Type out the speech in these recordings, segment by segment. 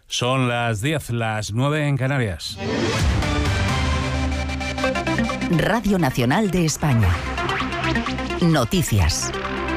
Son las 10, las 9 en Canarias. Radio Nacional de España. Noticias.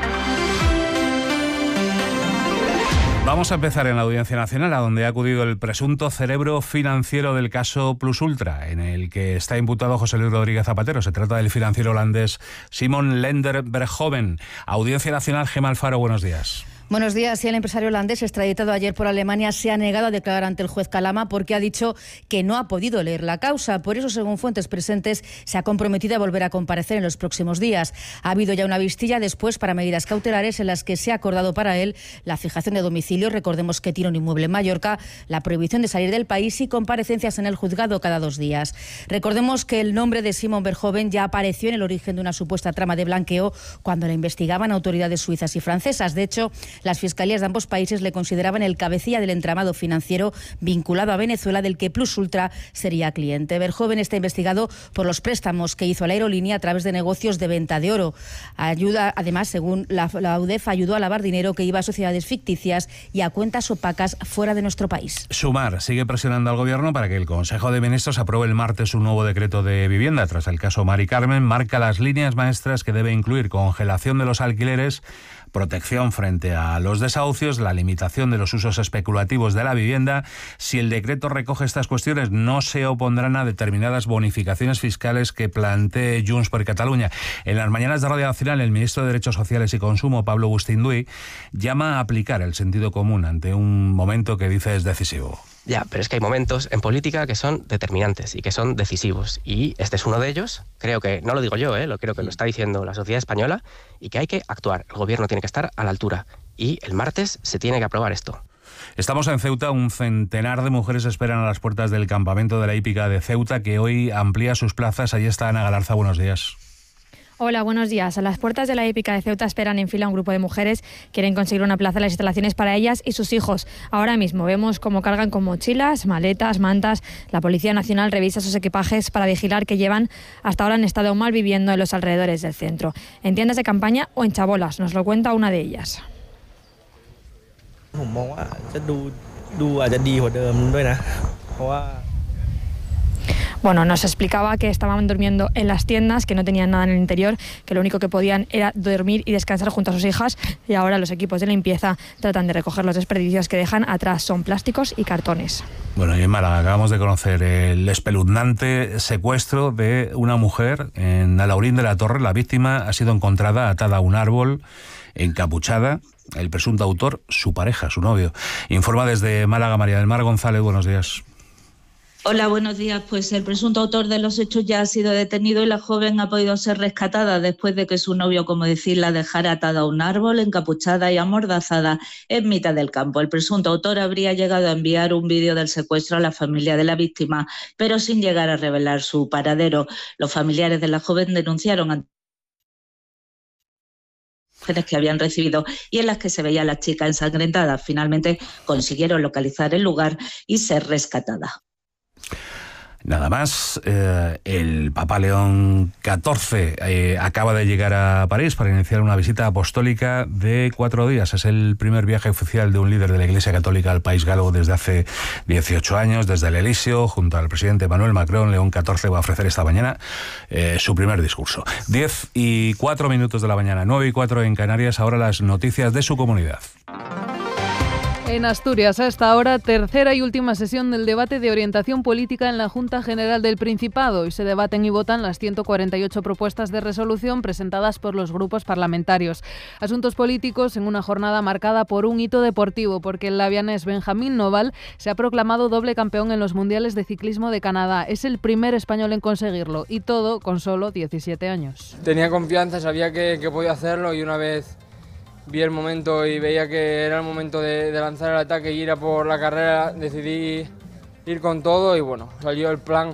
Vamos a empezar en la Audiencia Nacional, a donde ha acudido el presunto cerebro financiero del caso Plus Ultra, en el que está imputado José Luis Rodríguez Zapatero. Se trata del financiero holandés Simon Lender-Berghoven. Audiencia Nacional, Gemma Alfaro, buenos días. Buenos días. El empresario holandés, extraditado ayer por Alemania, se ha negado a declarar ante el juez Calama porque ha dicho que no ha podido leer la causa. Por eso, según fuentes presentes, se ha comprometido a volver a comparecer en los próximos días. Ha habido ya una vistilla después para medidas cautelares en las que se ha acordado para él la fijación de domicilio, recordemos que tiene un inmueble en Mallorca, la prohibición de salir del país y comparecencias en el juzgado cada 2 días. Recordemos que el nombre de Simon Berghoven ya apareció en el origen de una supuesta trama de blanqueo cuando la investigaban autoridades suizas y francesas. De hecho, las fiscalías de ambos países le consideraban el cabecilla del entramado financiero vinculado a Venezuela, del que Plus Ultra sería cliente. Berghoven está investigado por los préstamos que hizo a la aerolínea a través de negocios de venta de oro. Además, según la UDEF, ayudó a lavar dinero que iba a sociedades ficticias y a cuentas opacas fuera de nuestro país. Sumar sigue presionando al Gobierno para que el Consejo de Ministros apruebe el martes un nuevo decreto de vivienda. Tras el caso Mari Carmen, marca las líneas maestras que debe incluir: congelación de los alquileres, protección frente a los desahucios, la limitación de los usos especulativos de la vivienda. Si el decreto recoge estas cuestiones, no se opondrán a determinadas bonificaciones fiscales que plantee Junts per Catalunya. En las mañanas de Radio Nacional, el ministro de Derechos Sociales y Consumo, Pablo Bustinduy, llama a aplicar el sentido común ante un momento que dice es decisivo. Ya, pero es que hay momentos en política que son determinantes y que son decisivos. Y este es uno de ellos. Creo que, no lo digo yo, creo que lo está diciendo la sociedad española, y que hay que actuar. El Gobierno tiene que estar a la altura. Y el martes se tiene que aprobar esto. Estamos en Ceuta. Un centenar de mujeres esperan a las puertas del campamento de la hípica de Ceuta, que hoy amplía sus plazas. Allí está Ana Galarza. Buenos días. Hola, buenos días. A las puertas de la hípica de Ceuta esperan en fila un grupo de mujeres. Quieren conseguir una plaza en las instalaciones para ellas y sus hijos. Ahora mismo vemos cómo cargan con mochilas, maletas, mantas. La Policía Nacional revisa sus equipajes para vigilar que llevan. Hasta ahora han estado mal viviendo en los alrededores del centro, en tiendas de campaña o en chabolas. Nos lo cuenta una de ellas. Bueno, nos explicaba que estaban durmiendo en las tiendas, que no tenían nada en el interior, que lo único que podían era dormir y descansar junto a sus hijas, y ahora los equipos de limpieza tratan de recoger los desperdicios que dejan atrás. Son plásticos y cartones. Bueno, y en Málaga acabamos de conocer el espeluznante secuestro de una mujer en Alhaurín de la Torre. La víctima ha sido encontrada atada a un árbol, encapuchada. El presunto autor, su pareja, su novio. Informa desde Málaga María del Mar González. Buenos días. Hola, buenos días. Pues el presunto autor de los hechos ya ha sido detenido y la joven ha podido ser rescatada después de que su novio, como decir, la dejara atada a un árbol, encapuchada y amordazada en mitad del campo. El presunto autor habría llegado a enviar un vídeo del secuestro a la familia de la víctima, pero sin llegar a revelar su paradero. Los familiares de la joven denunciaron ante que habían recibido y en las que se veía a la chica ensangrentada. Finalmente consiguieron localizar el lugar y ser rescatada. Nada más, el Papa León XIV acaba de llegar a París para iniciar una visita apostólica de 4 días. Es el primer viaje oficial de un líder de la Iglesia Católica al país galo desde hace 18 años. Desde el Elíseo, junto al presidente Emmanuel Macron, León XIV va a ofrecer esta mañana su primer discurso. 10:04 de la mañana, 9:04 en Canarias. Ahora las noticias de su comunidad. En Asturias, a esta hora, tercera y última sesión del debate de orientación política en la Junta General del Principado. Y se debaten y votan las 148 propuestas de resolución presentadas por los grupos parlamentarios. Asuntos políticos en una jornada marcada por un hito deportivo, porque el labianés Benjamín Noval se ha proclamado doble campeón en los Mundiales de Ciclismo de Canadá. Es el primer español en conseguirlo, y todo con solo 17 años. Tenía confianza, sabía que podía hacerlo, y una vez vi el momento y veía que era el momento de lanzar el ataque y ir a por la carrera, decidí ir con todo y bueno, salió el plan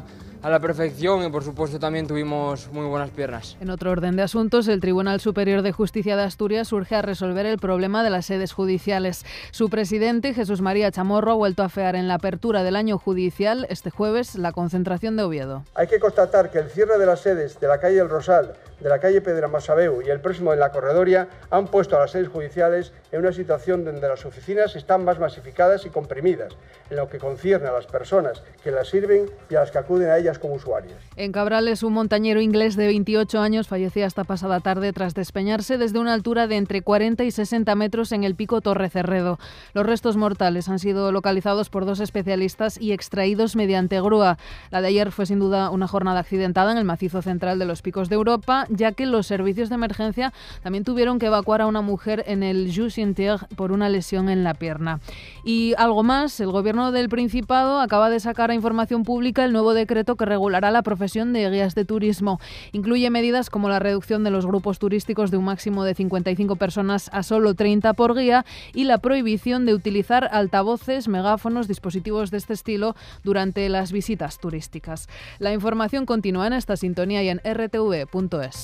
a la perfección y por supuesto también tuvimos muy buenas piernas. En otro orden de asuntos, el Tribunal Superior de Justicia de Asturias urge a resolver el problema de las sedes judiciales. Su presidente, Jesús María Chamorro, ha vuelto a afear en la apertura del año judicial este jueves la concentración de Oviedo. Hay que constatar que el cierre de las sedes de la calle El Rosal, de la calle Pedro Masabeu y el próximo de la Corredoria han puesto a las sedes judiciales en una situación donde las oficinas están más masificadas y comprimidas, en lo que concierne a las personas que las sirven y a las que acuden a ellas como usuarias. En Cabrales, un montañero inglés de 28 años fallecía esta pasada tarde tras despeñarse desde una altura de entre 40 y 60 metros en el pico Torre Cerredo. Los restos mortales han sido localizados por 2 especialistas y extraídos mediante grúa. La de ayer fue sin duda una jornada accidentada en el macizo central de los Picos de Europa, ya que los servicios de emergencia también tuvieron que evacuar a una mujer en el Jussier por una lesión en la pierna. Y algo más, el Gobierno del Principado acaba de sacar a información pública el nuevo decreto que regulará la profesión de guías de turismo. Incluye medidas como la reducción de los grupos turísticos de un máximo de 55 personas a solo 30 por guía y la prohibición de utilizar altavoces, megáfonos, dispositivos de este estilo durante las visitas turísticas. La información continúa en esta sintonía y en rtv.es.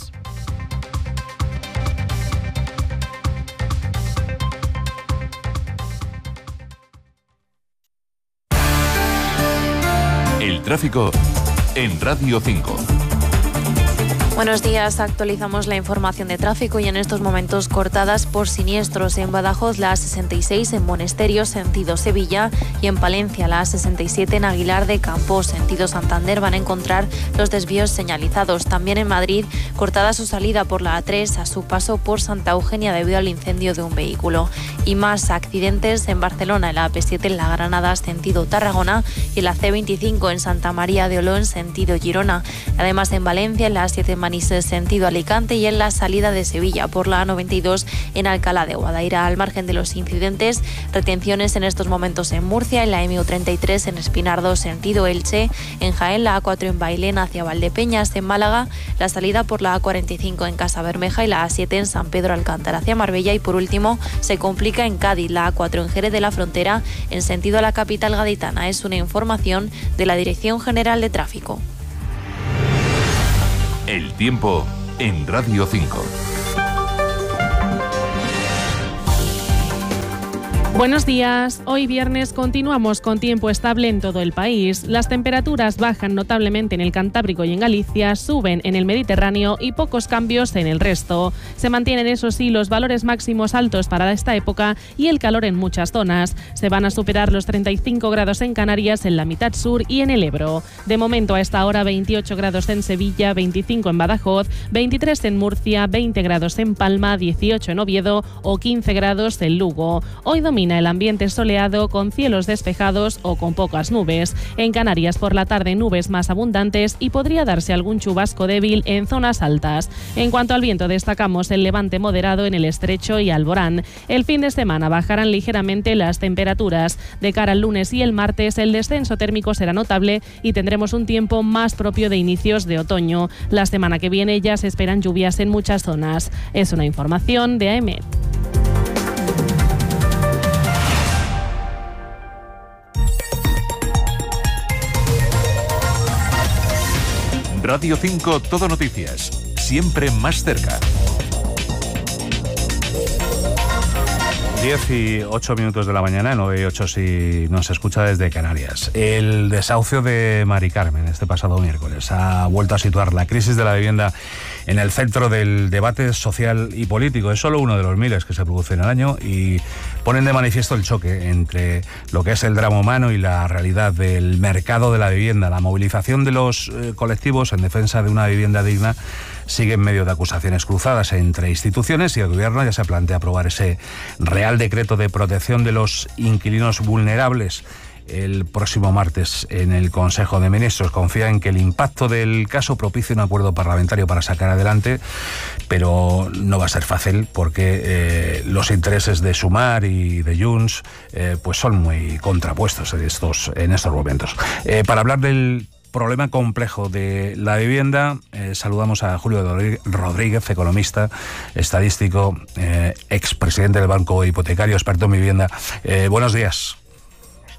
El tráfico en Radio 5. Buenos días, actualizamos la información de tráfico y en estos momentos cortadas por siniestros en Badajoz, la A66 en Monesterio, sentido Sevilla, y en Palencia, la A67 en Aguilar de Campos, sentido Santander, van a encontrar los desvíos señalizados. También en Madrid, cortada su salida por la A3 a su paso por Santa Eugenia debido al incendio de un vehículo. Y más accidentes en Barcelona, en la AP7 en La Granada, sentido Tarragona, y en la C25 en Santa María de Oló, en sentido Girona. Además en Valencia, en la A7 Manises, sentido Alicante, y en la salida de Sevilla por la A92 en Alcalá de Guadaira. Al margen de los incidentes, retenciones en estos momentos en Murcia, en la M33 en Espinardo, sentido Elche, en Jaén, la A4 en Bailén hacia Valdepeñas, en Málaga, la salida por la A45 en Casa Bermeja y la A7 en San Pedro Alcántara hacia Marbella, y por último se complica en Cádiz, la A4 en Jerez de la Frontera en sentido a la capital gaditana. Es una información de la Dirección General de Tráfico. El tiempo en Radio 5. Buenos días. Hoy viernes continuamos con tiempo estable en todo el país. Las temperaturas bajan notablemente en el Cantábrico y en Galicia, suben en el Mediterráneo y pocos cambios en el resto. Se mantienen, eso sí, los valores máximos altos para esta época y el calor en muchas zonas. Se van a superar los 35 grados en Canarias, en la mitad sur y en el Ebro. De momento, a esta hora, 28 grados en Sevilla, 25 en Badajoz, 23 en Murcia, 20 grados en Palma, 18 en Oviedo o 15 grados en Lugo. Hoy domina el ambiente soleado con cielos despejados o con pocas nubes. En Canarias por la tarde nubes más abundantes y podría darse algún chubasco débil en zonas altas. En cuanto al viento, destacamos el levante moderado en el Estrecho y Alborán. El fin de semana bajarán ligeramente las temperaturas. De cara al lunes y el martes el descenso térmico será notable y tendremos un tiempo más propio de inicios de otoño. La semana que viene ya se esperan lluvias en muchas zonas. Es una información de AEMET. Radio 5 Todo Noticias, siempre más cerca. 10 y 8 minutos de la mañana, 9 y 8 si nos escucha desde Canarias. El desahucio de Mari Carmen este pasado miércoles ha vuelto a situar la crisis de la vivienda en el centro del debate social y político. Es solo uno de los miles que se producen al año y ponen de manifiesto el choque entre lo que es el drama humano y la realidad del mercado de la vivienda. La movilización de los colectivos en defensa de una vivienda digna sigue en medio de acusaciones cruzadas entre instituciones, y el Gobierno ya se plantea aprobar ese Real Decreto de protección de los inquilinos vulnerables el próximo martes en el Consejo de Ministros. Confía en que el impacto del caso propicie un acuerdo parlamentario para sacar adelante, pero no va a ser fácil porque los intereses de Sumar y de Junts pues son muy contrapuestos en estos momentos. Para hablar del problema complejo de la vivienda, saludamos a Julio Rodríguez, economista, estadístico, expresidente del Banco Hipotecario, experto en vivienda. Buenos días.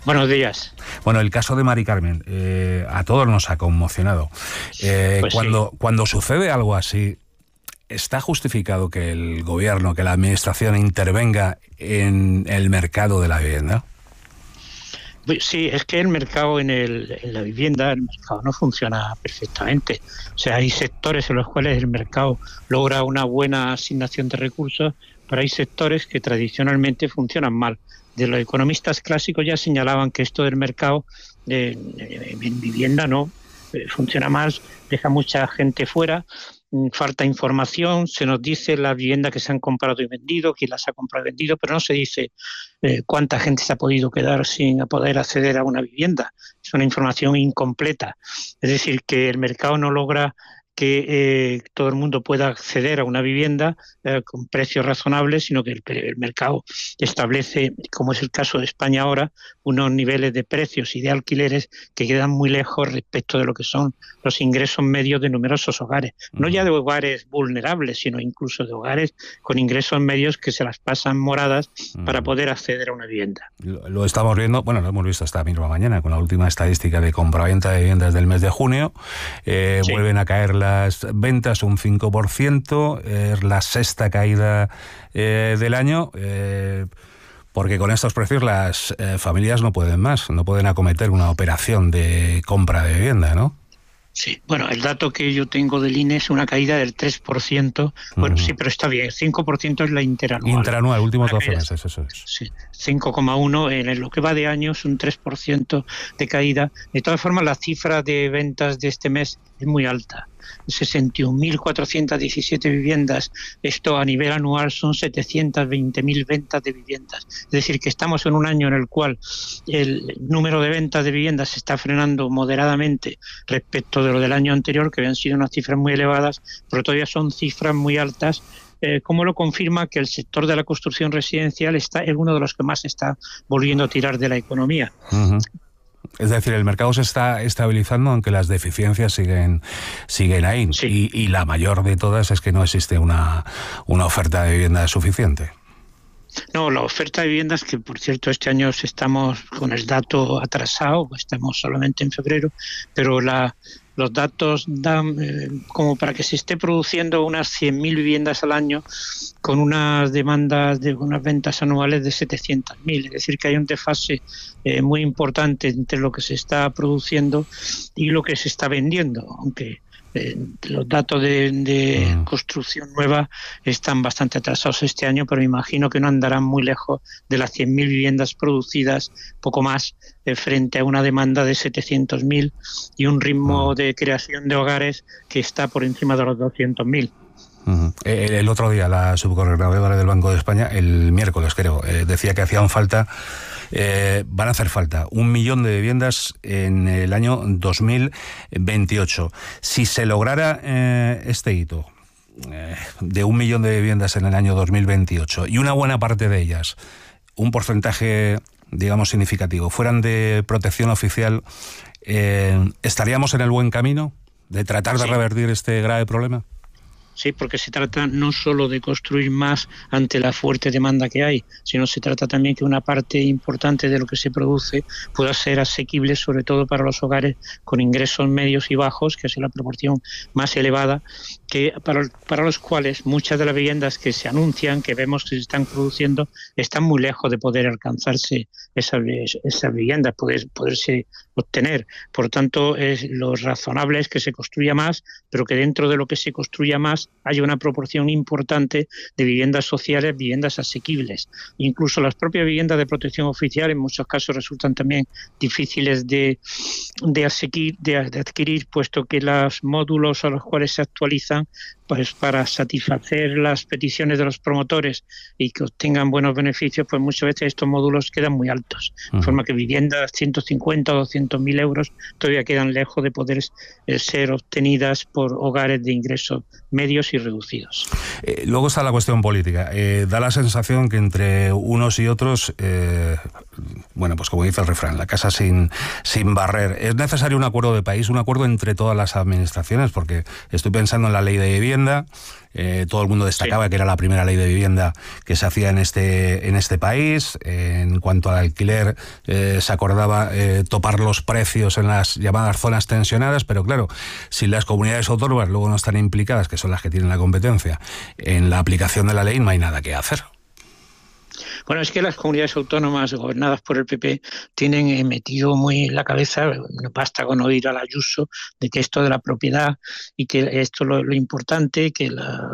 Buenos días. Bueno, el caso de Mari Carmen a todos nos ha conmocionado. Pues cuando sucede algo así, ¿está justificado que el gobierno, que la administración intervenga en el mercado de la vivienda? Sí, es que el mercado en la vivienda, el mercado no funciona perfectamente. O sea, hay sectores en los cuales el mercado logra una buena asignación de recursos, pero hay sectores que tradicionalmente funcionan mal. De los economistas clásicos ya señalaban que esto del mercado en vivienda no funciona mal, deja mucha gente fuera, falta información, se nos dice las viviendas que se han comprado y vendido, quién las ha comprado y vendido, pero no se dice cuánta gente se ha podido quedar sin poder acceder a una vivienda. Es una información incompleta. Es decir, que el mercado no logra que todo el mundo pueda acceder a una vivienda con precios razonables, sino que el mercado establece, como es el caso de España ahora, unos niveles de precios y de alquileres que quedan muy lejos respecto de lo que son los ingresos medios de numerosos hogares. No ya de hogares vulnerables, sino incluso de hogares con ingresos medios que se las pasan moradas para poder acceder a una vivienda. Lo estamos viendo, bueno, lo hemos visto esta misma mañana con la última estadística de compraventa de viviendas del mes de junio. Vuelven a caer las ventas un 5%, es la sexta caída del año, porque con estos precios las familias no pueden más, no pueden acometer una operación de compra de vivienda, ¿no? Sí, bueno, el dato que yo tengo del INE es una caída del 3%. Bueno, sí, pero está bien, 5% es la interanual. Interanual, últimos 12 meses, eso es. Sí, 5,1 en lo que va de año es un 3% de caída. De todas formas, la cifra de ventas de este mes es muy alta. 61.417 viviendas. Esto a nivel anual son 720.000 ventas de viviendas. Es decir, que estamos en un año en el cual el número de ventas de viviendas se está frenando moderadamente respecto de lo del año anterior, que habían sido unas cifras muy elevadas, pero todavía son cifras muy altas, como lo confirma que el sector de la construcción residencial es uno de los que más está volviendo a tirar de la economía. Uh-huh. Es decir, el mercado se está estabilizando, aunque las deficiencias siguen ahí. Sí. Y la mayor de todas es que no existe una oferta de vivienda suficiente. No, la oferta de viviendas, que por cierto este año estamos con el dato atrasado, estamos solamente en febrero, pero los datos dan como para que se esté produciendo unas 100.000 viviendas al año con unas demandas de unas ventas anuales de 700.000. Es decir, que hay un desfase muy importante entre lo que se está produciendo y lo que se está vendiendo, aunque los datos de construcción nueva están bastante atrasados este año, pero me imagino que no andarán muy lejos de las 100.000 viviendas producidas, poco más, frente a una demanda de 700.000 y un ritmo de creación de hogares que está por encima de los 200.000. Uh-huh. El otro día la subgobernadora del Banco de España, el miércoles creo, decía que hacían falta, van a hacer falta 1 millón de viviendas en el año 2028. Si se lograra este hito de 1 millón de viviendas en el año 2028 y una buena parte de ellas, un porcentaje, digamos, significativo, fueran de protección oficial, ¿estaríamos en el buen camino de tratar de revertir este grave problema? Sí, porque se trata no solo de construir más ante la fuerte demanda que hay, sino se trata también que una parte importante de lo que se produce pueda ser asequible, sobre todo para los hogares con ingresos medios y bajos, que es la proporción más elevada, que para los cuales muchas de las viviendas que se anuncian, que vemos que se están produciendo, están muy lejos de poder alcanzarse esas viviendas, poderse obtener. Por tanto, lo razonable es que se construya más, pero que dentro de lo que se construya más haya una proporción importante de viviendas sociales, viviendas asequibles. Incluso las propias viviendas de protección oficial en muchos casos resultan también difíciles de adquirir, puesto que los módulos a los cuales se actualizan, pues para satisfacer las peticiones de los promotores y que obtengan buenos beneficios, pues muchas veces estos módulos quedan muy altos, de forma que viviendas 150 o 200.000 euros todavía quedan lejos de poder ser obtenidas por hogares de ingresos medios y reducidos. Luego está la cuestión política. Da la sensación que entre unos y otros Bueno, pues como dice el refrán, la casa sin barrer. Es necesario un acuerdo de país, un acuerdo entre todas las administraciones, porque estoy pensando en la ley de vivienda. Todo el mundo destacaba que era la primera ley de vivienda que se hacía en este país. En cuanto al alquiler, se acordaba topar los precios en las llamadas zonas tensionadas, pero claro, si las comunidades autónomas luego no están implicadas, que son las que tienen la competencia, en la aplicación de la ley, no hay nada que hacer. Bueno, es que las comunidades autónomas gobernadas por el PP tienen metido muy en la cabeza, no basta con oír al Ayuso, de que esto de la propiedad y que esto es lo importante, que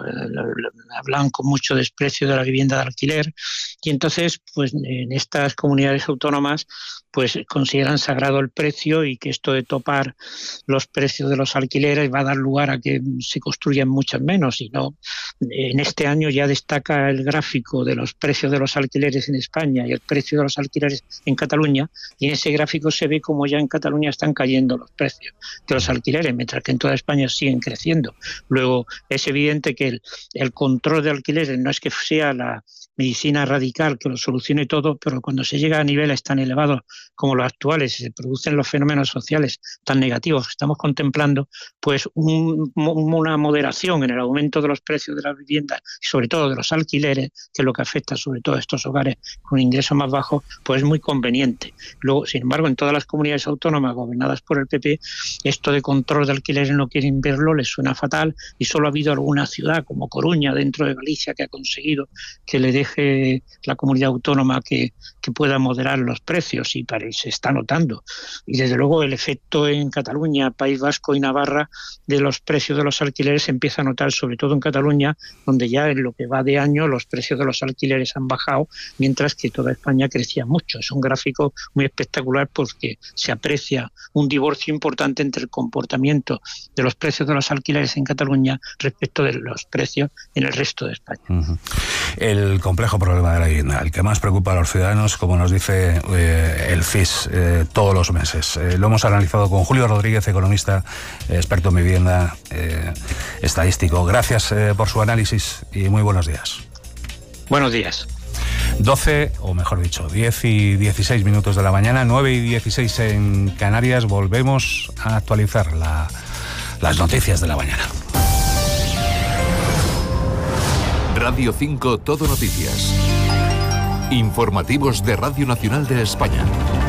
hablan con mucho desprecio de la vivienda de alquiler, y entonces pues en estas comunidades autónomas pues consideran sagrado el precio y que esto de topar los precios de los alquileres va a dar lugar a que se construyan muchas menos. Y no, en este año ya destaca el gráfico de los precios de los alquileres en España y el precio de los alquileres en Cataluña, y en ese gráfico se ve como ya en Cataluña están cayendo los precios de los alquileres, mientras que en toda España siguen creciendo. Luego es evidente que el control de alquileres no es que sea la medicina radical que lo solucione todo, pero cuando se llega a niveles tan elevados como los actuales y se producen los fenómenos sociales tan negativos que estamos contemplando, pues una moderación en el aumento de los precios de las viviendas y sobre todo de los alquileres, que es lo que afecta sobre todo a estos hogares con ingresos más bajos, pues es muy conveniente. Luego, sin embargo, en todas las comunidades autónomas gobernadas por el PP, esto de control de alquileres no quieren verlo, les suena fatal, y solo ha habido alguna ciudad como Coruña dentro de Galicia que ha conseguido que le deje la comunidad autónoma que pueda moderar los precios, y se está notando. Y desde luego el efecto en Cataluña, País Vasco y Navarra de los precios de los alquileres se empieza a notar sobre todo en Cataluña, donde ya en lo que va de año los precios de los alquileres han bajado, mientras que toda España crecía mucho. Es un gráfico muy espectacular porque se aprecia un divorcio importante entre el comportamiento de los precios de los alquileres en Cataluña respecto de los precios en el resto de España. El complejo problema de la vivienda, el que más preocupa a los ciudadanos, como nos dice el CIS todos los meses. Lo hemos analizado con Julio Rodríguez, economista, experto en vivienda, estadístico. Gracias por su análisis y muy buenos días. Buenos días. 12, o mejor dicho, 10 y 16 minutos de la mañana, 9 y 16 en Canarias. Volvemos a actualizar las noticias de la mañana. Radio 5 Todo Noticias. Informativos de Radio Nacional de España.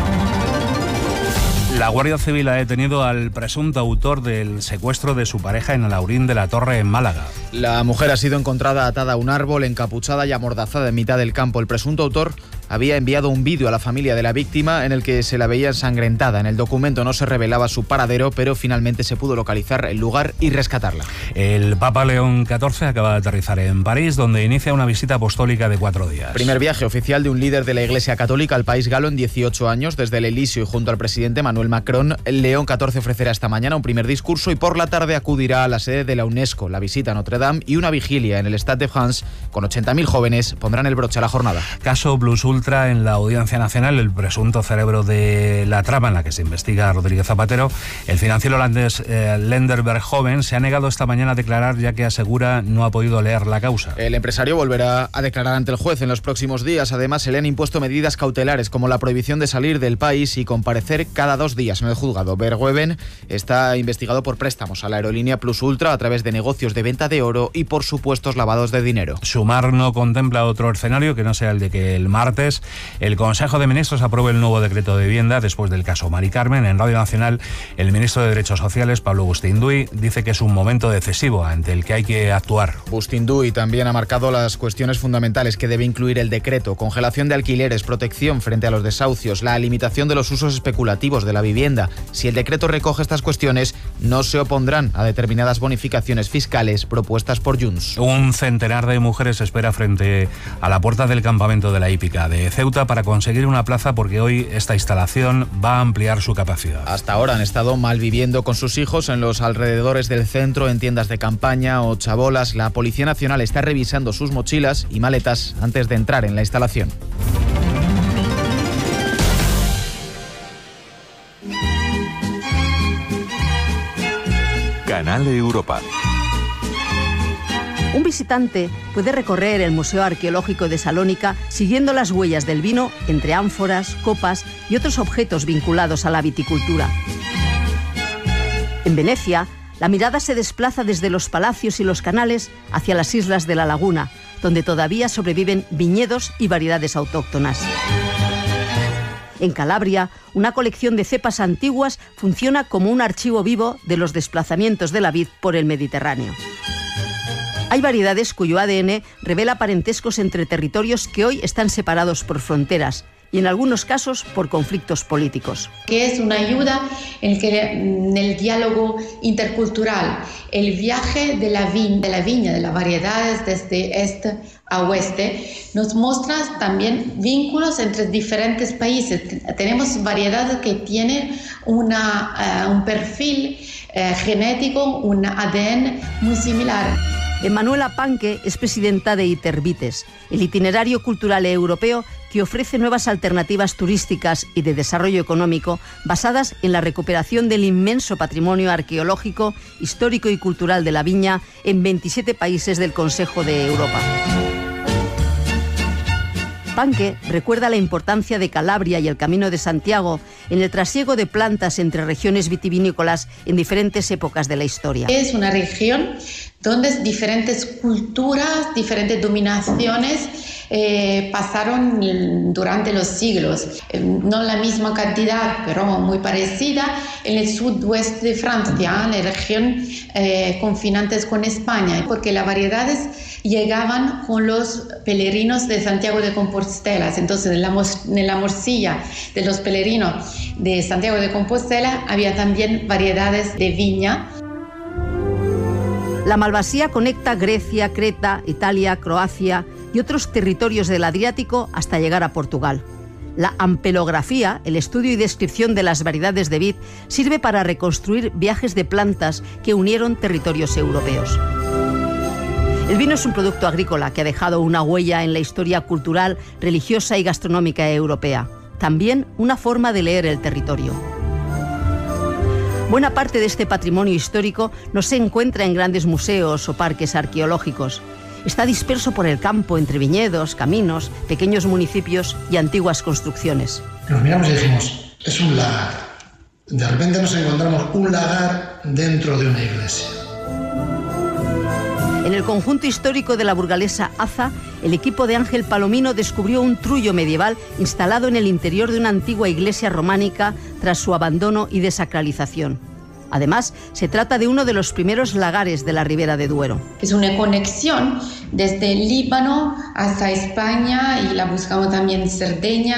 La Guardia Civil ha detenido al presunto autor del secuestro de su pareja en Alhaurín de la Torre, en Málaga. La mujer ha sido encontrada atada a un árbol, encapuchada y amordazada en mitad del campo. El presunto autor había enviado un vídeo a la familia de la víctima en el que se la veía ensangrentada. En el documento no se revelaba su paradero, pero finalmente se pudo localizar el lugar y rescatarla. El Papa León XIV acaba de aterrizar en París, donde inicia una visita apostólica de 4 días. Primer viaje oficial de un líder de la Iglesia Católica al país galo en 18 años. Desde el Elíseo y junto al presidente Emmanuel Macron, León XIV ofrecerá esta mañana un primer discurso y por la tarde acudirá a la sede de la UNESCO, la visita a Notre Dame y una vigilia en el Stade de France con 80.000 jóvenes pondrán el broche a la jornada. Caso Plus Ultra en la Audiencia Nacional, el presunto cerebro de la trama en la que se investiga a Rodríguez Zapatero. El financiero holandés Lender Berghoven se ha negado esta mañana a declarar, ya que asegura no ha podido leer la causa. El empresario volverá a declarar ante el juez en los próximos días. Además, se le han impuesto medidas cautelares como la prohibición de salir del país y comparecer cada 2 días en el juzgado. Berghoven está investigado por préstamos a la aerolínea Plus Ultra a través de negocios de venta de oro y por supuestos lavados de dinero. Sumar no contempla otro escenario que no sea el de que el martes el Consejo de Ministros apruebe el nuevo decreto de vivienda después del caso Mari Carmen. En Radio Nacional, el ministro de Derechos Sociales, Pablo Bustinduy, dice que es un momento decisivo ante el que hay que actuar. Bustinduy también ha marcado las cuestiones fundamentales que debe incluir el decreto: congelación de alquileres, protección frente a los desahucios, la limitación de los usos especulativos de la vivienda. Si el decreto recoge estas cuestiones, no se opondrán a determinadas bonificaciones fiscales propuestas por Junts. Un centenar de mujeres espera frente a la puerta del campamento de la hípica de Ceuta para conseguir una plaza, porque hoy esta instalación va a ampliar su capacidad. Hasta ahora han estado malviviendo con sus hijos en los alrededores del centro, en tiendas de campaña o chabolas. La Policía Nacional está revisando sus mochilas y maletas antes de entrar en la instalación. Canal Europa. Un visitante puede recorrer el Museo Arqueológico de Salónica siguiendo las huellas del vino entre ánforas, copas y otros objetos vinculados a la viticultura. En Venecia, la mirada se desplaza desde los palacios y los canales hacia las islas de la laguna, donde todavía sobreviven viñedos y variedades autóctonas. En Calabria, una colección de cepas antiguas funciona como un archivo vivo de los desplazamientos de la vid por el Mediterráneo. Hay variedades cuyo ADN revela parentescos entre territorios que hoy están separados por fronteras y en algunos casos por conflictos políticos. Que es una ayuda en el diálogo intercultural, el viaje de la viña, de las variedades desde este a oeste, nos muestra también vínculos entre diferentes países. Tenemos variedades que tienen un perfil genético, un ADN muy similar. Emanuela Panke es presidenta de Itervites, el itinerario cultural europeo que ofrece nuevas alternativas turísticas y de desarrollo económico basadas en la recuperación del inmenso patrimonio arqueológico, histórico y cultural de la viña en 27 países del Consejo de Europa. Panke recuerda la importancia de Calabria y el Camino de Santiago en el trasiego de plantas entre regiones vitivinícolas en diferentes épocas de la historia. Es una región donde diferentes culturas, diferentes dominaciones pasaron durante los siglos. No la misma cantidad, pero muy parecida en el sudoeste de Francia, en la región confinantes con España, porque las variedades llegaban con los peregrinos de Santiago de Compostela. Entonces, en la morcilla de los peregrinos de Santiago de Compostela había también variedades de viña. La malvasía conecta Grecia, Creta, Italia, Croacia y otros territorios del Adriático hasta llegar a Portugal. La ampelografía, el estudio y descripción de las variedades de vid, sirve para reconstruir viajes de plantas que unieron territorios europeos. El vino es un producto agrícola que ha dejado una huella en la historia cultural, religiosa y gastronómica europea. También una forma de leer el territorio. Buena parte de este patrimonio histórico no se encuentra en grandes museos o parques arqueológicos. Está disperso por el campo, entre viñedos, caminos, pequeños municipios y antiguas construcciones. Nos miramos y dijimos, es un lagar. De repente nos encontramos un lagar dentro de una iglesia. En el conjunto histórico de la burgalesa Aza, el equipo de Ángel Palomino descubrió un trullo medieval instalado en el interior de una antigua iglesia románica tras su abandono y desacralización. Además, se trata de uno de los primeros lagares de la Ribera de Duero. Es una conexión desde el Líbano hasta España y la buscamos también en Cerdeña.